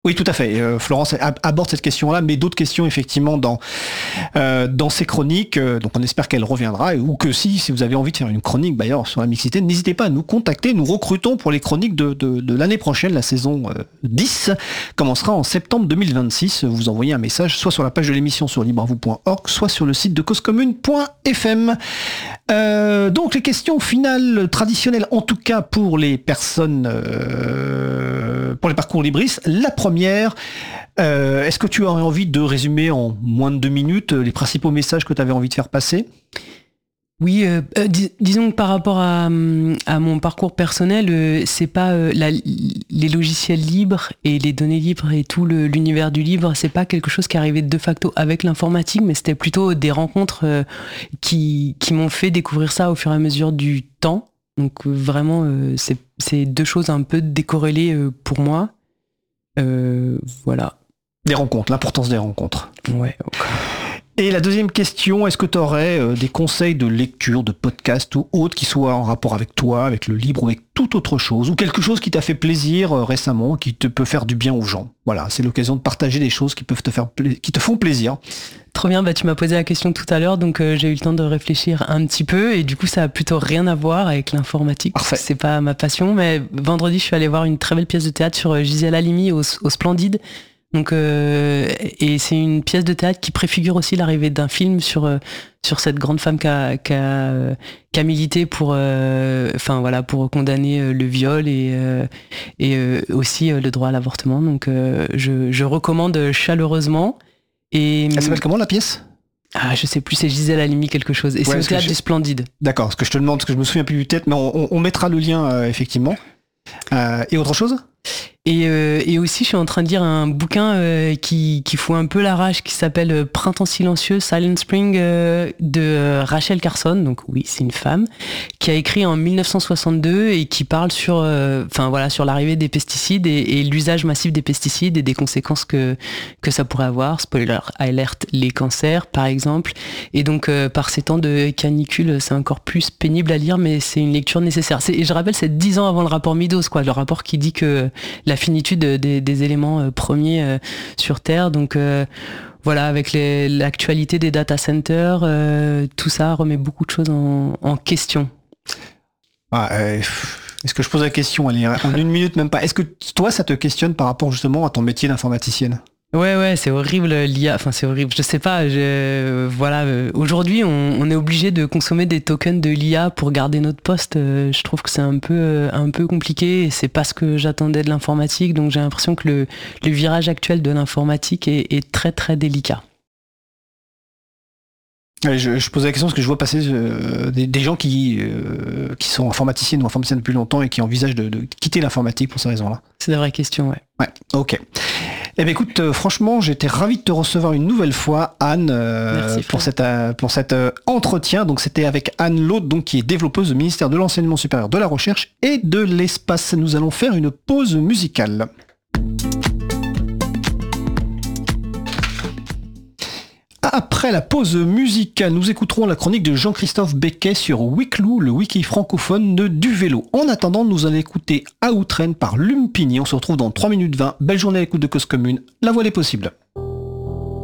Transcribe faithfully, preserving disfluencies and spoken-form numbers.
Oui, tout à fait. Euh, Florence aborde cette question-là, mais d'autres questions effectivement dans euh, dans ses chroniques. Euh, donc on espère qu'elle reviendra, et, ou que si si vous avez envie de faire une chronique d'ailleurs sur la mixité, n'hésitez pas à nous contacter. Nous recrutons pour les chroniques de de, de l'année prochaine. La saison euh, dix commencera en septembre deux mille vingt-six. Vous envoyez un message soit sur la page de l'émission sur libre à vous point org, soit sur le site de cause commune point f m. Euh, donc les questions finales traditionnelles, en tout cas pour les personnes, euh, pour les parcours libristes. La première. Euh, est-ce que tu aurais envie de résumer en moins de deux minutes les principaux messages que tu avais envie de faire passer ? Oui, euh, euh, dis, disons que par rapport à, à mon parcours personnel, euh, c'est pas euh, la, les logiciels libres et les données libres et tout le, l'univers du livre, c'est pas quelque chose qui est arrivé de facto avec l'informatique, mais c'était plutôt des rencontres euh, qui, qui m'ont fait découvrir ça au fur et à mesure du temps. Donc euh, vraiment, euh, c'est, c'est deux choses un peu décorrélées euh, pour moi. Euh, voilà. Des rencontres, l'importance des rencontres. Ouais. Okay. Et la deuxième question, est-ce que tu aurais euh, des conseils de lecture, de podcast ou autres qui soient en rapport avec toi, avec le livre ou avec toute autre chose, ou quelque chose qui t'a fait plaisir euh, récemment, qui te peut faire du bien aux gens? Voilà, c'est l'occasion de partager des choses qui peuvent te faire pla- qui te font plaisir. Trop bien, bah tu m'as posé la question tout à l'heure, donc euh, j'ai eu le temps de réfléchir un petit peu, et du coup ça a plutôt rien à voir avec l'informatique. Parfait. C'est pas ma passion, mais vendredi je suis allé voir une très belle pièce de théâtre sur Gisèle Halimi au, au Splendide. Donc, euh, et c'est une pièce de théâtre qui préfigure aussi l'arrivée d'un film sur euh, sur cette grande femme qui a, qui a, euh, qui a milité pour, euh, enfin voilà, pour condamner euh, le viol et euh, et euh, aussi euh, le droit à l'avortement. Donc, euh, je, je recommande chaleureusement. Et elle s'appelle comment la pièce? Ah, je sais plus, c'est Gisèle Halimi quelque chose. Et ouais, c'est au théâtre je... du Splendide. D'accord, ce que je te demande, parce que je me souviens plus du tête, mais on, on, on mettra le lien euh, effectivement. Euh, et autre chose? Et, euh, et aussi, je suis en train de lire un bouquin euh, qui, qui fout un peu la rage, qui s'appelle Printemps silencieux, Silent Spring, euh, de euh, Rachel Carson. Donc oui, c'est une femme qui a écrit en dix-neuf cent soixante-deux et qui parle sur, enfin euh, voilà, sur l'arrivée des pesticides et, et l'usage massif des pesticides et des conséquences que que ça pourrait avoir. Spoiler alert, les cancers, par exemple. Et donc, euh, par ces temps de canicule, c'est encore plus pénible à lire, mais c'est une lecture nécessaire. C'est, et je rappelle, c'est dix ans avant le rapport Meadows, quoi, le rapport qui dit que la finitude des, des éléments euh, premiers euh, sur Terre. Donc euh, voilà, avec les, l'actualité des data centers, euh, tout ça remet beaucoup de choses en, en question. Ah, euh, est-ce que je pose la question, allez, en une minute même pas. Est-ce que toi, ça te questionne par rapport justement à ton métier d'informaticienne? Ouais, ouais, c'est horrible l'I A, enfin c'est horrible, je sais pas, je, voilà, euh, aujourd'hui on, on est obligé de consommer des tokens de l'I A pour garder notre poste, euh, je trouve que c'est un peu, euh, un peu compliqué et c'est pas ce que j'attendais de l'informatique, donc j'ai l'impression que le, le virage actuel de l'informatique est, est très très délicat. Je, je pose la question parce que je vois passer euh, des, des gens qui, euh, qui sont informaticiennes ou informaticiennes depuis longtemps et qui envisagent de, de quitter l'informatique pour ces raisons-là. C'est des vraies questions, ouais. Ouais, ok. Eh bien écoute, euh, franchement, j'étais ravi de te recevoir une nouvelle fois, Anne, euh, Merci, pour cet euh, pour cet euh, entretien. Donc c'était avec Anne Laude, donc qui est développeuse au ministère de l'Enseignement supérieur, de la Recherche et de l'Espace. Nous allons faire une pause musicale. Après la pause musicale, nous écouterons la chronique de Jean-Christophe Becquet sur Wiklou, le wiki francophone de du vélo. En attendant, nous allons écouter Outrun par Lumpini. On se retrouve dans trois minutes vingt. Belle journée à l'écoute de Cause Commune. La voile est possible.